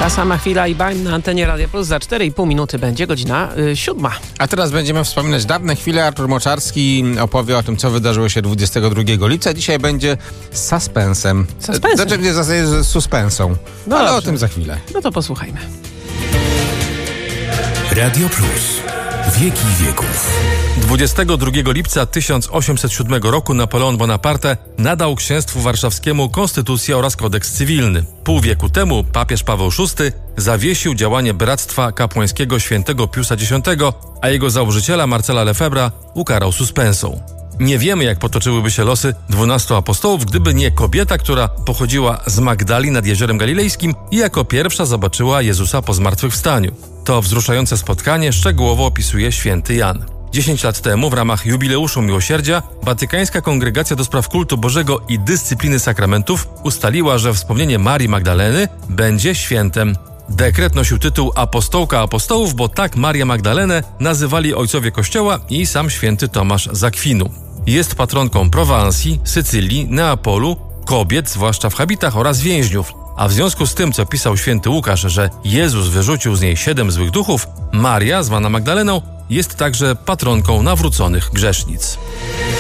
Ta sama chwila i bajm na antenie Radia Plus. Za 4,5 minuty będzie godzina 7. A teraz będziemy wspominać dawne chwile. Artur Moczarski opowie o tym, co wydarzyło się 22 lipca. Dzisiaj będzie z suspensem. Znaczy w zasadzie z suspensą. No ale dobrze. o tym za chwilę. No to posłuchajmy. Radio Plus. Wieki wieków. 22 lipca 1807 roku Napoleon Bonaparte nadał księstwu warszawskiemu konstytucję oraz kodeks cywilny. Pół wieku temu papież Paweł VI zawiesił działanie Bractwa Kapłańskiego świętego Piusa X, a jego założyciela Marcela Lefebvre'a ukarał suspensą. Nie wiemy, jak potoczyłyby się losy 12 apostołów, gdyby nie kobieta, która pochodziła z Magdali nad Jeziorem Galilejskim i jako pierwsza zobaczyła Jezusa po zmartwychwstaniu. To wzruszające spotkanie szczegółowo opisuje święty Jan. 10 lat temu w ramach jubileuszu miłosierdzia Watykańska Kongregacja do Spraw Kultu Bożego i Dyscypliny Sakramentów ustaliła, że wspomnienie Marii Magdaleny będzie świętem. Dekret nosił tytuł Apostołka Apostołów, bo tak Marię Magdalenę nazywali ojcowie Kościoła i sam święty Tomasz z Akwinu. Jest patronką Prowansji, Sycylii, Neapolu, kobiet, zwłaszcza w habitach, oraz więźniów. A w związku z tym, co pisał święty Łukasz, że Jezus wyrzucił z niej 7 złych duchów, Maria, zwana Magdaleną, jest także patronką nawróconych grzesznic.